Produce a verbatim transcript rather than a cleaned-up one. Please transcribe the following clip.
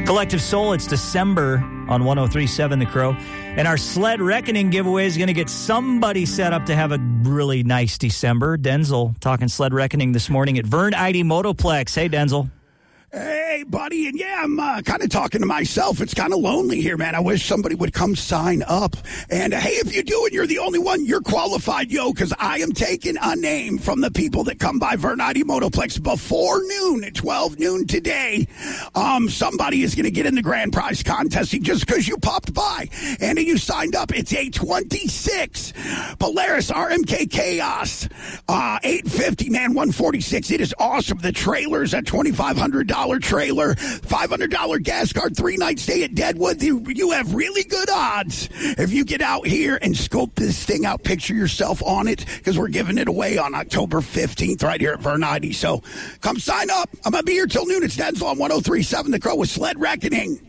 Collective Soul, it's December on one oh three point seven The Crow. And our Sled Reckoning giveaway is going to get somebody set up to have a really nice December. Denzel talking Sled Reckoning this morning at Vern Idy Motoplex. Hey, Denzel. Hey, buddy, and yeah, I'm uh, kind of talking to myself. It's kind of lonely here, man. I wish somebody would come sign up. And, uh, hey, if you do and you're the only one, you're qualified, yo, because I am taking a name from the people that come by Vern Idy Motoplex before noon at twelve noon today. Um, somebody is going to get in the grand prize contest just because you popped by and you signed up. It's a twenty-six Polaris R M K Chaos, uh, eight fifty, man, one forty-six. It is awesome. The trailer's at twenty-five hundred dollars trailer, five hundred dollars gas card, three night stay at Deadwood. You, you have really good odds if you get out here and scope this thing out, picture yourself on it, because we're giving it away on October fifteenth right here at Vern Idy. So come sign up. I'm going to be here till noon. It's Denzel on one oh three point seven The Crow with Sled Reckoning.